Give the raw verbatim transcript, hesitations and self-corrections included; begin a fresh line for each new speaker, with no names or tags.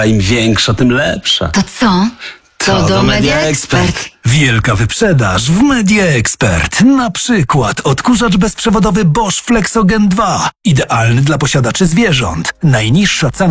A im większa, tym lepsza.
To co? To do Media Expert.
Wielka wyprzedaż w Media Expert. Na przykład odkurzacz bezprzewodowy Bosch Flexogen dwa. Idealny dla posiadaczy zwierząt. Najniższa cena